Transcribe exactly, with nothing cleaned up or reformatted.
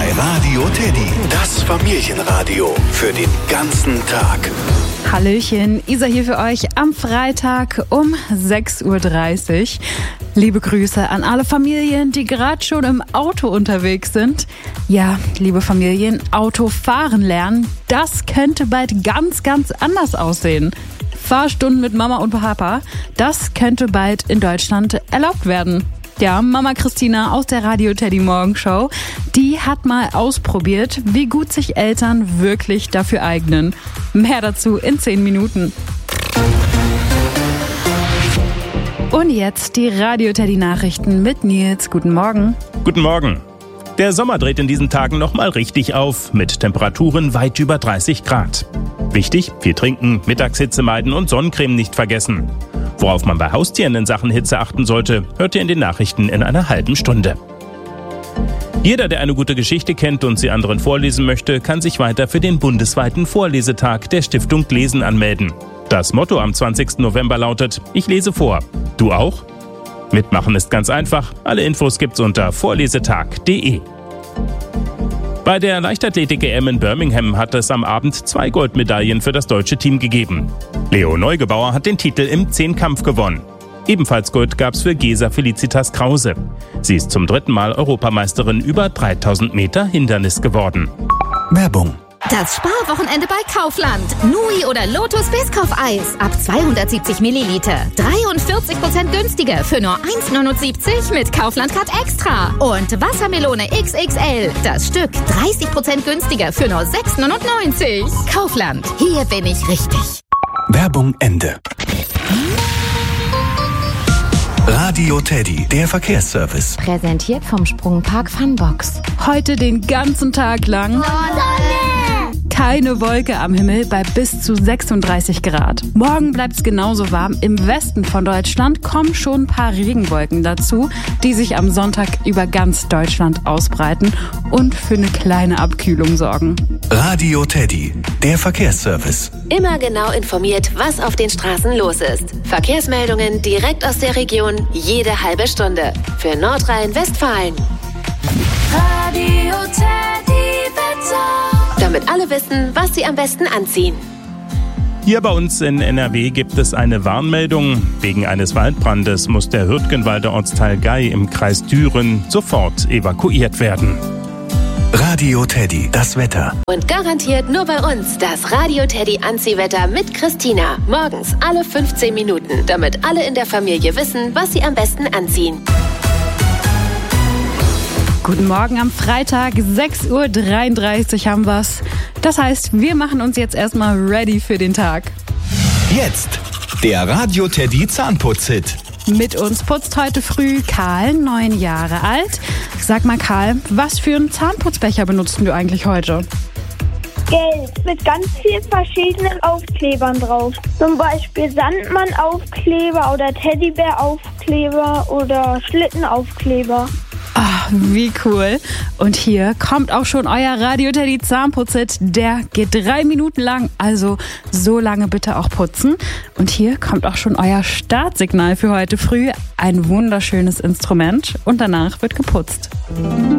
bei Radio Teddy. Das Familienradio für den ganzen Tag. Hallöchen, Isa hier für euch am Freitag um sechs Uhr dreißig. Liebe Grüße an alle Familien, die gerade schon im Auto unterwegs sind. Ja, liebe Familien, Autofahren lernen, das könnte bald ganz, ganz anders aussehen. Fahrstunden mit Mama und Papa, das könnte bald in Deutschland erlaubt werden. Ja, Mama Christina aus der Radio Teddy Morgenshow, die hat mal ausprobiert, wie gut sich Eltern wirklich dafür eignen. Mehr dazu in zehn Minuten. Und jetzt die Radio Teddy Nachrichten mit Nils. Guten Morgen. Guten Morgen. Der Sommer dreht in diesen Tagen nochmal richtig auf, mit Temperaturen weit über dreißig Grad. Wichtig, viel trinken, Mittagshitze meiden und Sonnencreme nicht vergessen. Worauf man bei Haustieren in Sachen Hitze achten sollte, hört ihr in den Nachrichten in einer halben Stunde. Jeder, der eine gute Geschichte kennt und sie anderen vorlesen möchte, kann sich weiter für den bundesweiten Vorlesetag der Stiftung Lesen anmelden. Das Motto am zwanzigsten November lautet: Ich lese vor. Du auch? Mitmachen ist ganz einfach. Alle Infos gibt's unter vorlesetag punkt de. Bei der Leichtathletik-E M in Birmingham hat es am Abend zwei Goldmedaillen für das deutsche Team gegeben. Leo Neugebauer hat den Titel im Zehnkampf gewonnen. Ebenfalls Gold gab's für Gesa Felicitas Krause. Sie ist zum dritten Mal Europameisterin über dreitausend Meter Hindernis geworden. Werbung. Das Sparwochenende bei Kaufland. Nui oder Lotus Biscoff-Eis ab zweihundertsiebzig Milliliter. dreiundvierzig Prozent günstiger für nur eins neunundsiebzig mit Kaufland Card Extra. Und Wassermelone X X L. Das Stück dreißig Prozent günstiger für nur sechs neunundneunzig. Kaufland. Hier bin ich richtig. Werbung Ende. Radio Teddy, der Verkehrsservice. Präsentiert vom Sprungpark Funbox. Heute den ganzen Tag lang keine Wolke am Himmel bei bis zu sechsunddreißig Grad. Morgen bleibt's genauso warm. Im Westen von Deutschland kommen schon ein paar Regenwolken dazu, die sich am Sonntag über ganz Deutschland ausbreiten und für eine kleine Abkühlung sorgen. Radio Teddy, der Verkehrsservice. Immer genau informiert, was auf den Straßen los ist. Verkehrsmeldungen direkt aus der Region, jede halbe Stunde. Für Nordrhein-Westfalen. Radio Teddy Wetter. Damit alle wissen, was sie am besten anziehen. Hier bei uns in N R W gibt es eine Warnmeldung. Wegen eines Waldbrandes muss der Hürtgenwalder Ortsteil Gei im Kreis Düren sofort evakuiert werden. Radio Teddy, das Wetter. Und garantiert nur bei uns das Radio Teddy Anziehwetter mit Christina. Morgens alle fünfzehn Minuten, damit alle in der Familie wissen, was sie am besten anziehen. Guten Morgen am Freitag, sechs Uhr dreiunddreißig haben wir's. Das heißt, wir machen uns jetzt erstmal ready für den Tag. Jetzt der Radio Teddy Zahnputz-Hit. Mit uns putzt heute früh Karl, neun Jahre alt. Sag mal Karl, was für einen Zahnputzbecher benutzt du eigentlich heute? Gelb, mit ganz vielen verschiedenen Aufklebern drauf. Zum Beispiel Sandmann-Aufkleber oder Teddybär-Aufkleber oder Schlittenaufkleber. Ah, wie cool. Und hier kommt auch schon euer Radio Teddy Zahnputz-Hit. Der geht drei Minuten lang, also so lange bitte auch putzen. Und hier kommt auch schon euer Startsignal für heute früh. Ein wunderschönes Instrument und danach wird geputzt.